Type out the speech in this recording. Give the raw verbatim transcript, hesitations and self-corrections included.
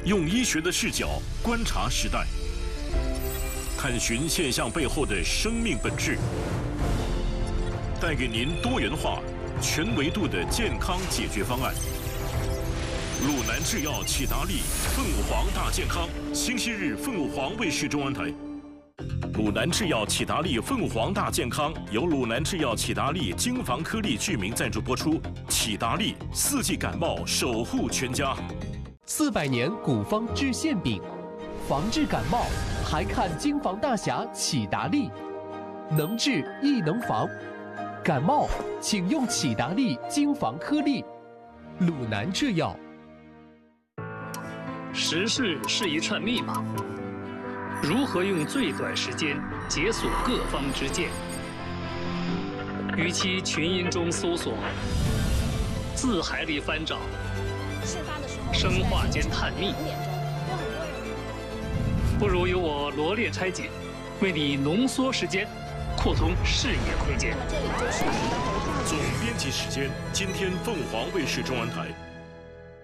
用医学的视角观察时代，探寻现象背后的生命本质，带给您多元化、全维度的健康解决方案。鲁南制药启达利凤凰大健康，星期日凤凰卫视中文台。鲁南制药启达利凤凰大健康由鲁南制药启达利精防颗粒剧名赞助播出。启达利四季感冒守护全家。 四百年古方治馅饼，防治感冒还看精防大侠启达利，能治亦能防。感冒请用启达利精防颗粒。鲁南制药。 时事是一串密码，如何用最短时间解锁各方之见？与其群音中搜索，字海里翻找，生化间探秘，不如由我罗列拆解，为你浓缩时间，扩通视野空间。 总编辑时间，今天凤凰卫视中文台。